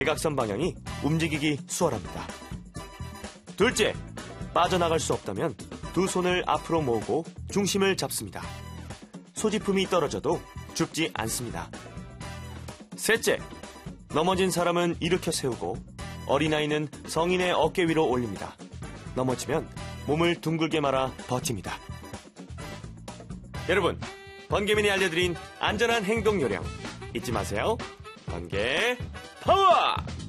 대각선 방향이 움직이기 수월합니다. 둘째, 빠져나갈 수 없다면 두 손을 앞으로 모으고 중심을 잡습니다. 소지품이 떨어져도 죽지 않습니다. 셋째, 넘어진 사람은 일으켜 세우고 어린아이는 성인의 어깨 위로 올립니다. 넘어지면 몸을 둥글게 말아 버팁니다. 여러분, 번개맨이 알려드린 안전한 행동 요령 잊지 마세요. 번개 파워!